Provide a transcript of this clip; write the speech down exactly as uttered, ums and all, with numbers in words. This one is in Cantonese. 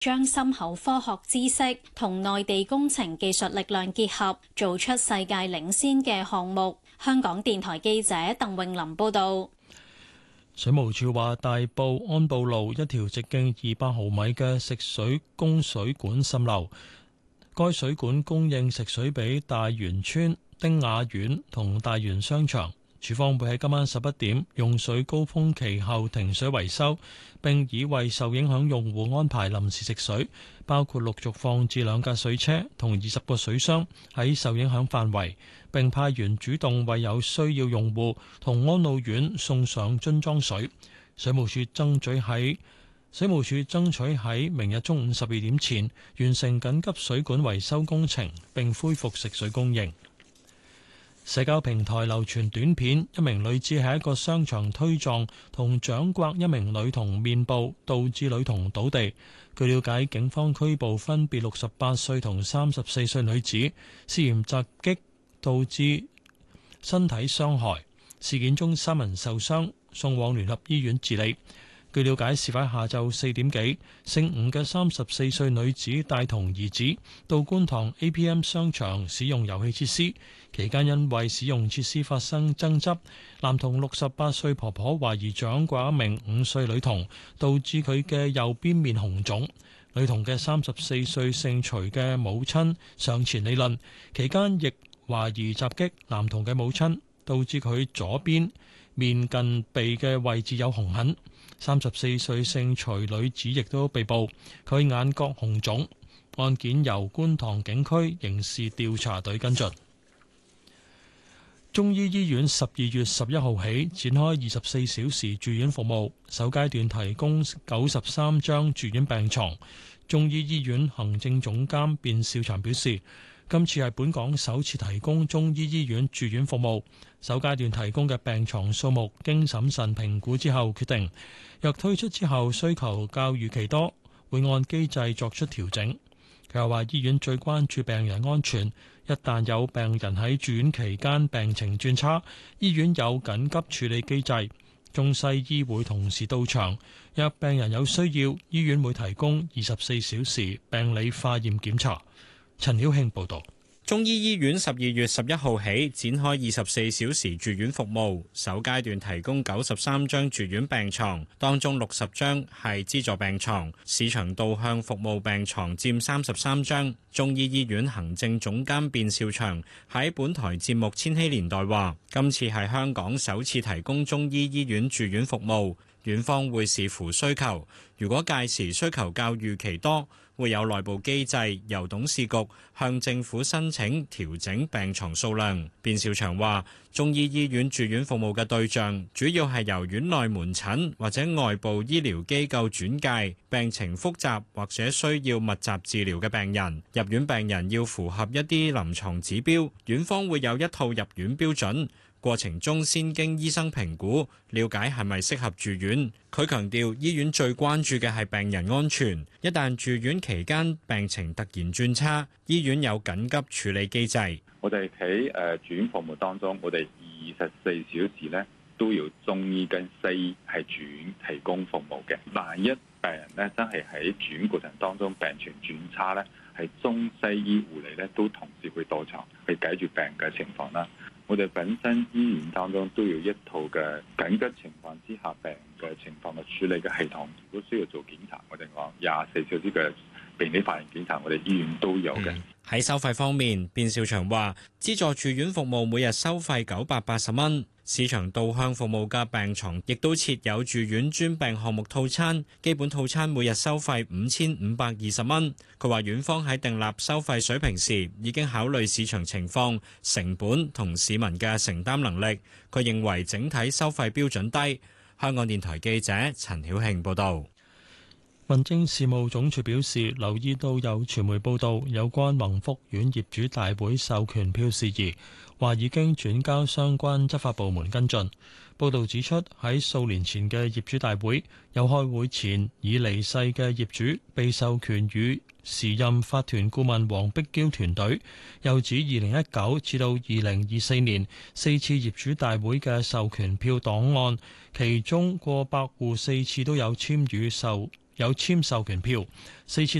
將深厚科學知識同內地工程技術力量結合，做出世界領先嘅項目。香港電台記者鄧詠琳報道。 水務署話，大埔安步路一條直徑二百毫米嘅食水供水管滲漏，該水管供應食水俾大元村、丁雅苑同大元商場。署方會喺今晚十一點用水高峰期後停水維修，並已為受影響用戶安排臨時食水，包括陸續放置兩架水車同二十個水箱喺受影響範圍，並派員主動為有需要用戶同安老院送上樽裝水。水務署爭取喺水務署爭取喺明日中午十二點前完成緊急水管維修工程，並恢復食水供應。社交平台流傳短片，一名女子喺一個商場推撞同掌摑一名女童面部，導致女童倒地。據了解，警方拘捕分別六十八歲同三十四歲女子，涉嫌襲擊導致身體傷害。事件中三人受傷，送往聯合醫院治理。據了解，事發下晝四點幾，姓吳嘅三十四歲女子帶同兒子到觀塘 A P M 商場使用遊戲設施，期間因為使用設施發生爭執，男童六十八歲婆婆懷疑掌摑一名五歲女童，導致佢嘅右邊面紅腫。女童嘅三十四歲姓徐嘅母親上前理論，期間亦懷疑襲擊男童嘅母親，導致佢左邊面近鼻嘅位置有紅痕。三十四歲姓徐女子亦都被捕，佢眼角紅腫。案件由觀塘警區刑事調查隊跟進。中醫醫院十二月十一號起展開二十四小時住院服務，首階段提供九十三張住院病床。中醫醫院行政總監卞兆祥表示，今次係本港首次提供中醫醫院住院服務，首階段提供嘅病床數目經審慎評估之後決定，若推出之後需求較預期多，會按機制作出調整。佢又話，醫院最關注病人安全，一旦有病人喺住院期間病情轉差，醫院有緊急處理機制，中西醫會同時到場，若病人有需要，醫院會提供二十四小時病理化驗檢查。陳曉慶報道。 中醫醫院十二月十一號起展開二十四小時住院服務，首階段提供九十三張住院病床，當中六十張係資助病床，市場導向服務病床佔三十三張。中醫醫院行政總監卞兆祥喺本台節目《千禧年代》話，今次係香港首次提供中醫醫院住院服務，院方會視乎需求，如果屆時需求較預期多，會有內部機制由董事局向政府申請調整病床數量。卞兆祥話，中醫醫院住院服務嘅對象主要係由院內門診或者外部醫療機構轉介病情複雜或者需要密集治療嘅病人。入院病人要符合一啲臨床指標，院方會有一套入院標準，過程中先經醫生評估，了解係咪適合住院。佢強調，醫院最關注嘅係病人安全，一旦住院期間病情突然轉差，醫院有緊急處理機制。 我哋喺誒住院服務當中，我哋二十四小時咧都要中醫跟西醫係住院提供服務嘅。萬一病人咧真係喺住院過程當中病情轉差咧，係中西醫護理咧都同時會到場去解決病嘅情況啦。我哋本身醫院當中都有一套嘅緊急情況之下病嘅情況嘅處理嘅系統，如果需要做檢查，我哋講廿四小時嘅病理化驗檢查，我哋醫院都有嘅。 喺、嗯、收費方面，卞兆祥話，資助住院服務每日收費九百八十蚊。市場導向服務嘅病床亦都設有住院專病項目套餐，基本套餐每日收費五千五百二十蚊。佢話院方喺訂立收費水平時已經考慮市場情況、成本同市民嘅承擔能力。佢認為整體收費標準低。香港電台記者陳曉慶報導。 民政事務總署表示，留意到有傳媒報道有關宏福苑業主大會授權票事宜，話已經轉交相關執法部門跟進。報道指出，喺數年前嘅業主大會，有開會前已離世嘅業主被授權與時任法團顧問黃碧嬌團隊。又指二零一九至到二零二四年四次業主大會嘅授權票檔案，其中過百戶四次都有簽與受有簽授權票，四次